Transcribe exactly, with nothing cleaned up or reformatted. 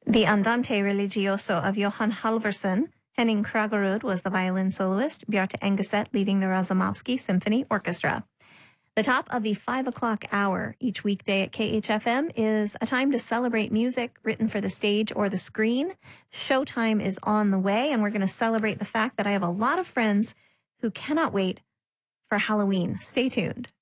The Andante Religioso of Johann Halvorsen. Henning Kragerud was the violin soloist, Bjarte Engeset leading the Razumovsky Symphony Orchestra. The top of the five o'clock hour each weekday at K H F M is a time to celebrate music written for the stage or the screen. Showtime is on the way, and we're going to celebrate the fact that I have a lot of friends who cannot wait for Halloween. Stay tuned.